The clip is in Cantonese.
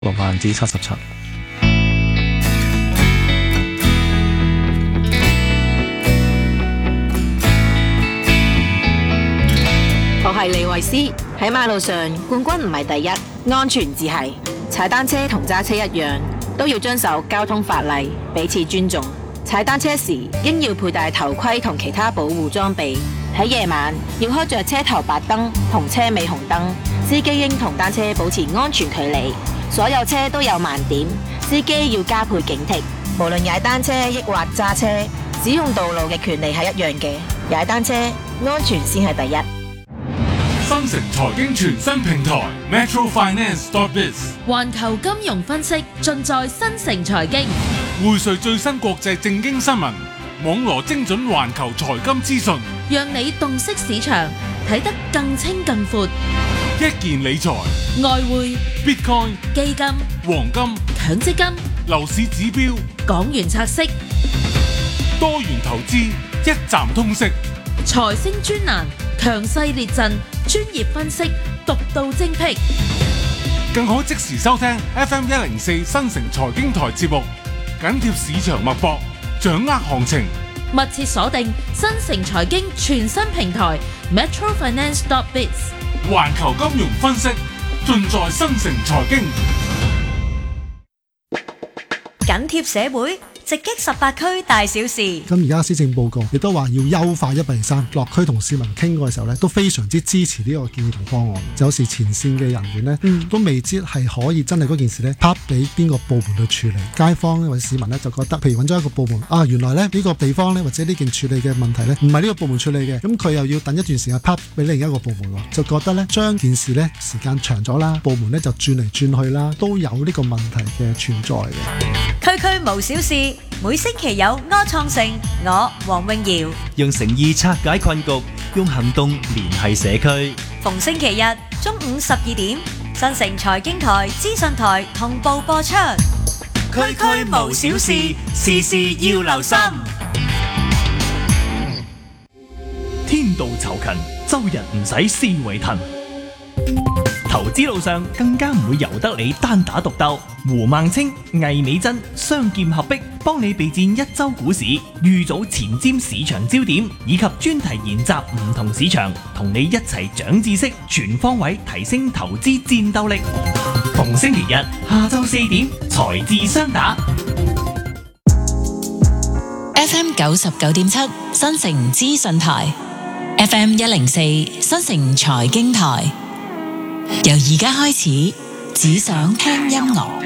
77%。 我係李慧詩，喺馬路上冠軍唔係第一，安全至係。踩單車同揸車一樣，都要遵守交通法例，彼此尊重。踩單車時應要佩戴頭盔同其他保護裝備。喺夜晚要開着車頭白燈同車尾紅燈。司機應同單車保持安全距離。所有車都有盲點，司機要加倍警惕。無論踩單車抑或揸車，使用道路嘅權利係一樣嘅。踩單車安全先係第一。 新城財經全新平台 metrofinance.biz， 環球金融分析盡在新城財經， 匯萃最新國際政經新聞，網羅精準環球財金資訊， 讓你洞悉市場，睇得更清更闊。 一件理財、 外匯、 Bitcoin、 基金、 黃金、 強積金、 樓市指標、 港元拆息、 多元投資，一站通識。 財星專欄，強勢列陣，專業分析，獨到精闢， 更可即時收聽 FM104 新城財經台節目，緊貼市場脈搏，掌握行情。 密切鎖定新城財經全新平台 metrofinance.biz， 環球金融分析盡在新城財經。 緊貼社會，直擊18區大小事。 咁而家施政報告亦都話要優化183，落區同市民傾過嘅時候咧，都非常之支持呢個建議同方案。有時前線嘅人員咧，都未知係可以真係嗰件事咧，拍俾邊個部門去處理。街坊或者市民咧就覺得，譬如揾咗一個部門啊，原來咧呢個地方咧或者呢件處理嘅問題咧，唔係呢個部門處理嘅，咁佢又要等一段時間拍俾另一個部門喎，就覺得咧將件事咧時間長咗啦，部門咧就轉嚟轉去啦，都有呢個問題嘅存在嘅。 區區無小事，每星期有柯創盛，我黃詠瑤， 用誠意拆解困局，用行動聯繫社區。 逢星期日中午12點，新城財經台、資訊台同步播出。 區區無小事，事事要留心。天道酬勤，周日唔使思維騰。投資路上更加唔會由得你單打獨鬥，胡孟青、魏美珍雙劍合璧，幫你備戰一周股市，預早前瞻市場焦點，以及專題研習唔同市場，同你一齊長知識，全方位提升投資戰鬥力。逢星期日下晝4點，財智雙打。 FM 99.7新城資訊台 ，FM 104新城財經台。由而家開始，只想聽音樂。